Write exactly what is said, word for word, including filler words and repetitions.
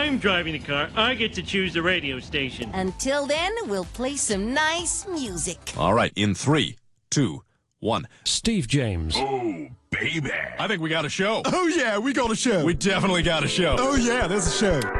I'm driving the car, I get to choose the radio station. Until then, we'll play some nice music. All right, in three, two, one. Steve James. Oh, baby. I think we got a show. Oh, yeah, we got a show. We definitely got a show. Oh, yeah, there's a show.